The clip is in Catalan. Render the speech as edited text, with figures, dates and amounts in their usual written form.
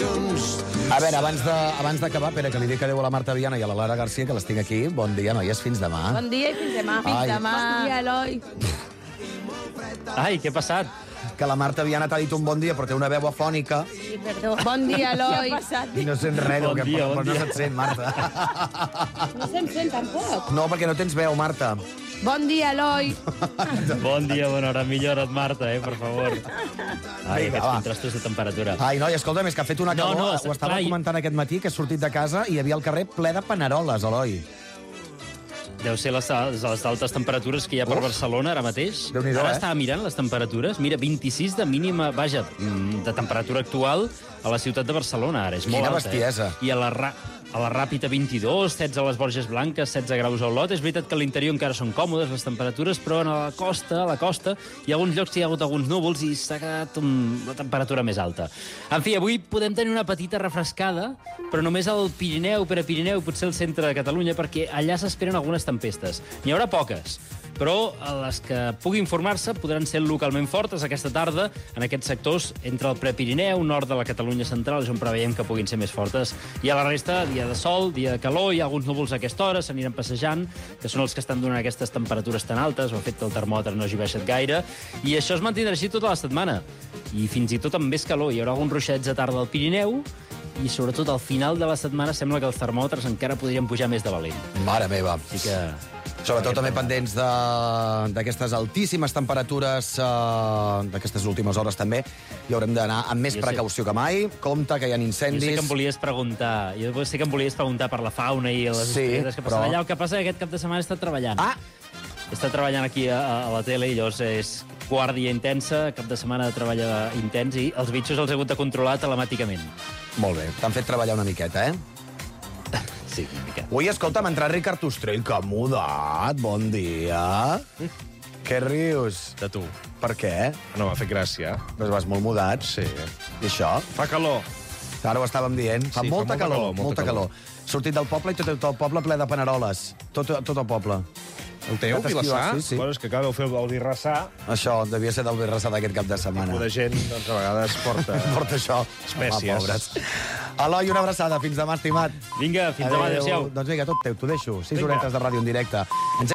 A veure, abans d'acabar, Pere, que li dic adéu a la Marta Viana i a la Lara Garcia, que les tinc aquí. Bon dia, noies, fins demà. Bon dia i fins demà. Ai. Fins demà. Bon dia, Eloi. Ai, què ha passat? Que la Marta Viana t'ha dit un bon dia, però té una veu afònica. Sí, perdó. Bon dia, Eloi. Què ha passat? I no sent res, Bon que dia, bon no dia. se't sent, Marta. No se'm sent tampoc. No, perquè no tens veu, Marta. Bon dia, Eloi. Bon dia, bona hora. Millora't, Marta, per favor. Ai, Vinga, aquests va. contrastos de temperatura. Ai, noi, escolta'm, és que ha fet una calor. No, Ho estava clar, comentant aquest matí, que he sortit de casa i hi havia el carrer ple de paneroles, Eloi. Deu ser les altes temperatures que hi ha per Barcelona ara mateix. Déu-n'hi-do, Ara eh? estava mirant les temperatures. Mira, 26 de mínima, vaja, de temperatura actual a la ciutat de Barcelona. Ara és molt Quina alta, bestiesa. I a la Ràpita 22, 16 a les Borges Blanques, 16 graus a Olot. És veritat que a l'interior encara són còmodes les temperatures, però a la costa, hi ha alguns llocs que hi ha hagut alguns núvols i s'ha quedat la temperatura més alta. En fi, avui podem tenir una petita refrescada, però només al Pirineu, Pirineu, potser al centre de Catalunya, perquè allà s'esperen algunes tempestes. N'hi haurà poques, però les que puguin formar-se podran ser localment fortes aquesta tarda en aquests sectors entre el Prepirineu, nord de la Catalunya central, és on preveiem que puguin ser més fortes. I a la resta, dia de sol, dia de calor, hi ha alguns núvols a aquesta hora, s'aniran passejant, que són els que estan donant aquestes temperatures tan altes, o ha fet que el termòmetre no hagi baixat gaire, i això es mantindrà així tota la setmana. I fins i tot amb més calor. Hi haurà alguns ruixats a tarda al Pirineu, i sobretot al final de la setmana sembla que els termòmetres encara podrien pujar més de valent. Mare meva. Així que... Sobretot també pendents d'aquestes altíssimes temperatures d'aquestes últimes hores també. I haurem d'anar amb més precaució que mai. Compte que hi ha Jo incendis. sé que em volies preguntar per la fauna i les estrelles que passen allà. El que passa és que aquest cap de setmana he estat treballant. He estat treballant aquí a la tele i llavors és guàrdia intensa, cap de setmana de treball intens i els bitxos els he hagut de controlar telemàticament. Molt bé, t'han fet treballar una miqueta, eh? Sí, una mica. Ui, escolta'm, entrar Ricard Ostrell, que mudat, bon dia. Què rius? De tu. Per què? No, m'ha fet gràcia. Doncs vas molt mudat. Sí. I això? Fa calor. Ara ho estàvem dient. Fa Sí, molta fa calor, molta calor. Sortit del poble i tot el poble ple de paneroles. Tot el poble. El teu, Vaig Vilassar? esquivar, sí. Bueno, és que acabeu fer el birrassar. Això devia ser del birrassar d'aquest cap de setmana. De gent, doncs, a vegades porta... Porta això. Espècies. Home, pobres. Eloi, una abraçada. Fins demà, estimat. Vinga, fins demà, adéu-siau. Doncs vinga, tot teu, t'ho deixo. 6 Vinga. horetes de ràdio en directe. Ens